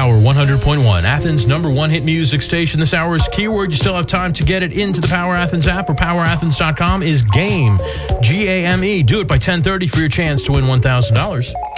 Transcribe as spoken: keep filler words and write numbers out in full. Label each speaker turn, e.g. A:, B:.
A: Power one hundred point one, Athens' number one hit music station. This hour's keyword, you still have time to get it into the Power Athens app or power athens dot com, is GAME, G A M E. Do it by ten thirty for your chance to win one thousand dollars.